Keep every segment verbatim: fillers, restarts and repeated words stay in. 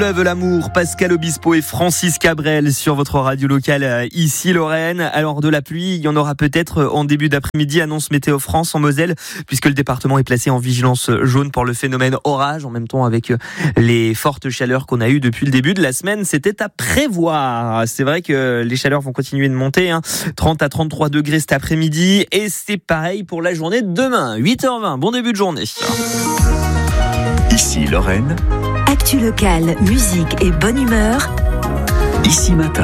Love l'amour, Pascal Obispo et Francis Cabrel sur votre radio locale ici Lorraine. Alors de la pluie, il y en aura peut-être en début d'après-midi, annonce Météo France en Moselle, puisque le département est placé en vigilance jaune pour le phénomène orage, en même temps avec les fortes chaleurs qu'on a eues depuis le début de la semaine. C'était à prévoir. C'est vrai que les chaleurs vont continuer de monter, hein. trente à trente-trois degrés cet après-midi, et c'est pareil pour la journée de demain, huit heures vingt. Bon début de journée. Ici Lorraine. Actu locale, musique et bonne humeur. Ici Matin.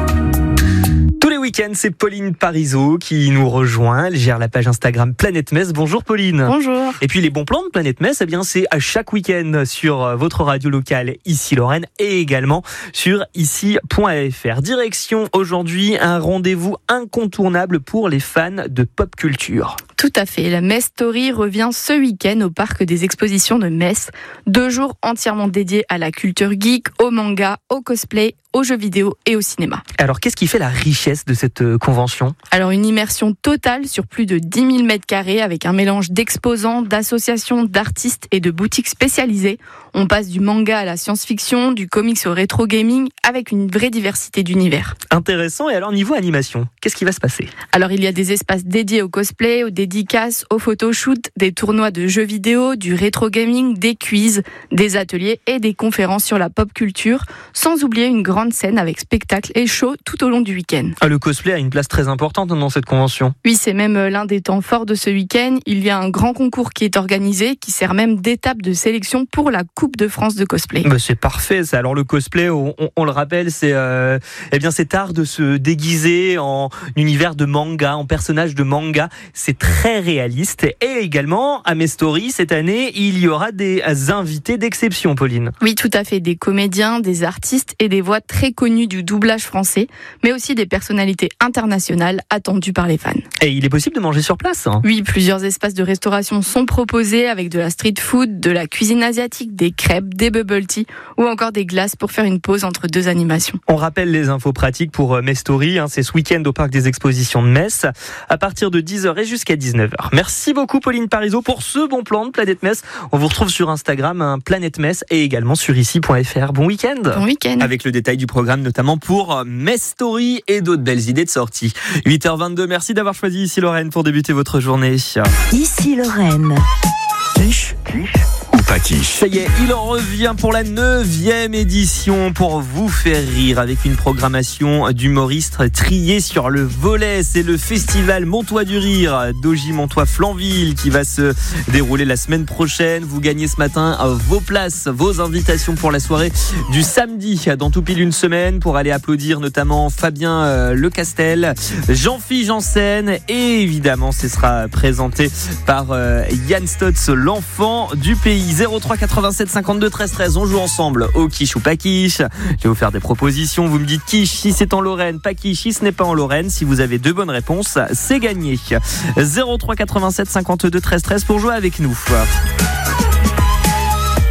Tous les week-ends, c'est Pauline Parisot qui nous rejoint. Elle gère la page Instagram Planète Metz. Bonjour Pauline. Bonjour. Et puis les bons plans de Planète Metz, eh bien c'est à chaque week-end sur votre radio locale ici Lorraine et également sur ici point f r. Direction aujourd'hui un rendez-vous incontournable pour les fans de pop culture. Tout à fait. La Metz Story revient ce week-end au parc des expositions de Metz. Deux jours entièrement dédiés à la culture geek, au manga, au cosplay, aux jeux vidéo et au cinéma. Alors, qu'est-ce qui fait la richesse de cette convention ? Alors, une immersion totale sur plus de dix mille mètres carrés avec un mélange d'exposants, d'associations, d'artistes et de boutiques spécialisées. On passe du manga à la science-fiction, du comics au rétro gaming, avec une vraie diversité d'univers. Intéressant. Et alors, niveau animation, qu'est-ce qui va se passer ? Alors, il y a des espaces dédiés au cosplay, aux dédicaces, aux photoshoots, des tournois de jeux vidéo, du rétro gaming, des quiz, des ateliers et des conférences sur la pop culture, sans oublier une grande scène avec spectacle et show tout au long du week-end. Ah, le cosplay a une place très importante dans cette convention. Oui, c'est même l'un des temps forts de ce week-end. Il y a un grand concours qui est organisé, qui sert même d'étape de sélection pour la Coupe de France de cosplay. Bah, c'est parfait ça. Alors le cosplay, on, on, on le rappelle, c'est euh, eh bien cet art de se déguiser en univers de manga, en personnage de manga. C'est très réaliste. Et également à Metz Story cette année, il y aura des invités d'exception, Pauline. Oui, tout à fait. Des comédiens, des artistes et des voix très connues du doublage français, mais aussi des personnalités internationales attendues par les fans. Et il est possible de manger sur place, hein ? Oui, plusieurs espaces de restauration sont proposés avec de la street food, de la cuisine asiatique, des crêpes, des bubble tea ou encore des glaces pour faire une pause entre deux animations. On rappelle les infos pratiques pour Metz Story, hein, c'est ce week-end au parc des expositions de Metz à partir de dix heures et jusqu'à dix-neuf heures. Merci beaucoup Pauline Parisot pour ce bon plan de Planète Metz. On vous retrouve sur Instagram, hein, Planète Metz, et également sur ici point f r. Bon week-end. Bon week-end. Avec le détail du programme notamment pour Metz Story et d'autres belles idées de sortie. huit heures vingt-deux, merci d'avoir choisi Ici Lorraine pour débuter votre journée. Ici Lorraine. Quiche ou pas quiche ? Ça y est, il en revient pour la neuvième édition pour vous faire rire avec une programmation d'humoristes triés sur le volet. C'est le festival Montois du Rire d'Ogy Montois Flanville qui va se dérouler la semaine prochaine. Vous gagnez ce matin vos places, vos invitations pour la soirée du samedi dans tout pile une semaine pour aller applaudir notamment Fabien euh, Lecastel, Jean-Philippe Janssen et évidemment ce sera présenté par euh, Yann Stotz, l'enfant du pays. zéro trois quatre-vingt-sept cinquante-deux treize treize, on joue ensemble au quiche ou pas quiche. Je vais vous faire des propositions, vous me dites quiche si c'est en Lorraine, pas quiche si ce n'est pas en Lorraine. Si vous avez deux bonnes réponses, c'est gagné. zéro trois quatre-vingt-sept cinquante-deux treize treize pour jouer avec nous.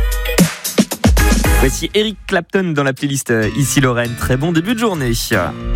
Voici Eric Clapton dans la playlist Ici Lorraine. Très bon début de journée.